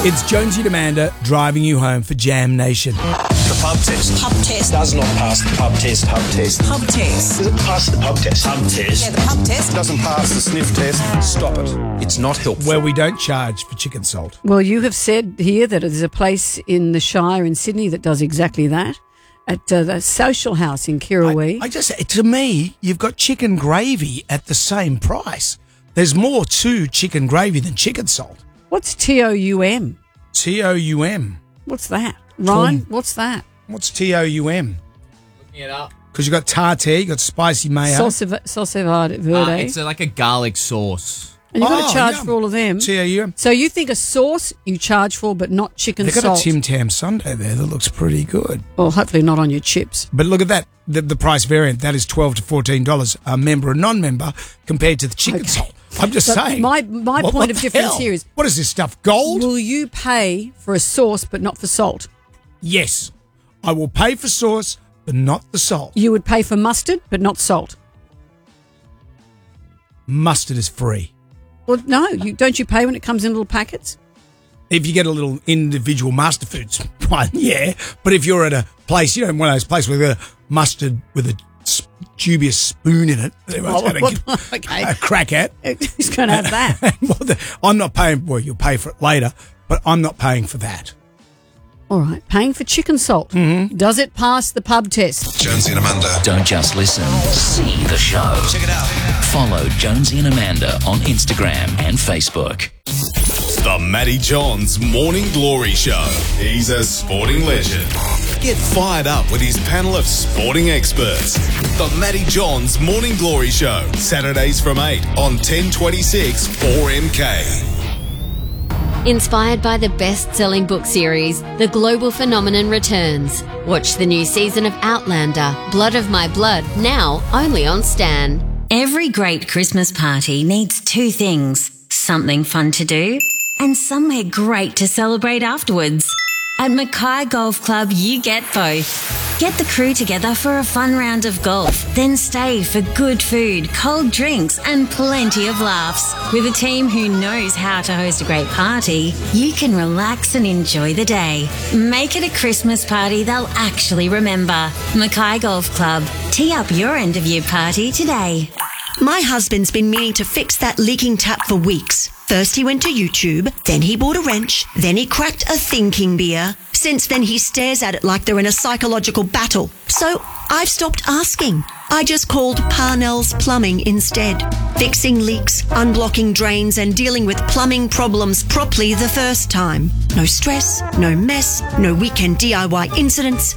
It's Jonesy and Amanda driving you home for Jam Nation. The pub test. Pub test. Does not pass the pub test. Pub test. Pub test. Does it pass the pub test? Pub test. Yeah, the pub test. Doesn't pass the sniff test. Stop it. It's not helpful. Where we don't charge for chicken salt. Well, you have said here that there's a place in the Shire in Sydney that does exactly that. At the Social House in Kirrawee. To me, you've got chicken gravy at the same price. There's more to chicken gravy than chicken salt. What's TOUM? TOUM. What's that? Ryan, what's that? What's TOUM? Looking it up. Because you've got tartare, you've got spicy mayo. Sauce verde. It's like a garlic sauce. And you've got to charge yum. for all of them. TOUM. So you think a sauce you charge for, but not chicken They've got salt? a Tim Tam Sundae there that looks pretty good. Well, hopefully not on your chips. But look at that. The price variant, that is $12 to $14 a member or non-member compared to the chicken salt. I'm just saying. My point of difference hell? here is, what is this stuff, gold? will you pay for a sauce but not for salt? Yes. I will pay for sauce, but not the salt. You would pay for mustard but not salt? Mustard is free. Well, no. Don't you pay when it comes in little packets? If you get a little individual Master Foods one, yeah. But if you're at a place, one of those places where they've got a mustard with a dubious spoon in it, Okay. a crack at. Who's going to have that? I'm not paying. Well, you'll pay for it later, but I'm not paying for that. All right. Paying for chicken salt. Mm-hmm. Does it pass the pub test? Jonesy and Amanda. Don't just listen, see the show. Check it out. Follow Jonesy and Amanda on Instagram and Facebook. The Matty Johns Morning Glory Show. He's a sporting legend. Get fired up with his panel of sporting experts. The Matty Johns Morning Glory Show. Saturdays from 8 on 1026 4MK. Inspired by the best-selling book series, The Global Phenomenon returns. Watch the new season of Outlander, Blood of My Blood, now only on Stan. Every great Christmas party needs two things: something fun to do and somewhere great to celebrate afterwards. At Mackay Golf Club, you get both. Get the crew together for a fun round of golf, then stay for good food, cold drinks and plenty of laughs. With a team who knows how to host a great party, you can relax and enjoy the day. Make it a Christmas party they'll actually remember. Mackay Golf Club. Tee up your end of year party today. My husband's been meaning to fix that leaking tap for weeks. First he went to YouTube, then he bought a wrench, then he cracked a thinking beer. Since then he stares at it like they're in a psychological battle. So I've stopped asking. I just called Parnell's Plumbing instead. Fixing leaks, unblocking drains and dealing with plumbing problems properly the first time. No stress, no mess, no weekend DIY incidents.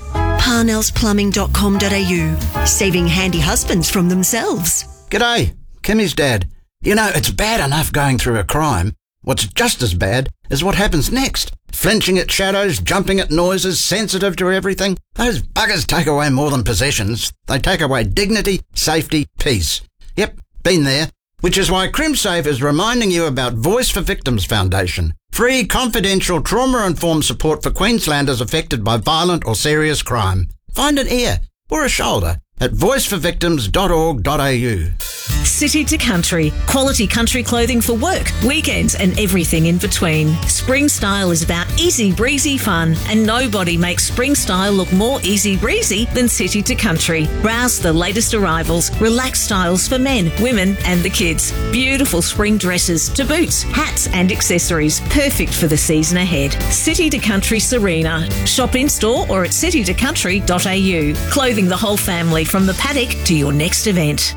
Parnellsplumbing.com.au. Saving handy husbands from themselves. G'day, Kimmy's dad. You know, it's bad enough going through a crime. What's just as bad is what happens next. Flinching at shadows, jumping at noises, sensitive to everything. Those buggers take away more than possessions. They take away dignity, safety, peace. Yep, been there. Which is why CrimSafe is reminding you about Voice for Victims Foundation. Free, confidential, trauma-informed support for Queenslanders affected by violent or serious crime. Find an ear or a shoulder at voicefordictims.org.au. City to country. Quality country clothing for work, weekends and everything in between. Spring Style is about easy breezy fun, and nobody makes Spring Style look more easy breezy than City to Country. Browse the latest arrivals, relaxed styles for men, women and the kids. Beautiful spring dresses to boots, hats and accessories. Perfect for the season ahead. City to Country Serena. Shop in store or at citytocountry.au. Clothing the whole family from the paddock to your next event.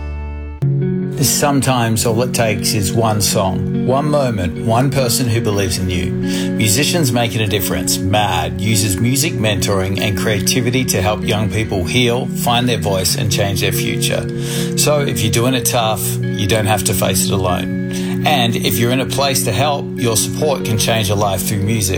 Sometimes all it takes is one song, one moment, one person who believes in you. Musicians Making a Difference, MAD, uses music mentoring and creativity to help young people heal, find their voice and change their future. So if you're doing it tough, you don't have to face it alone. And if you're in a place to help, your support can change a life through music.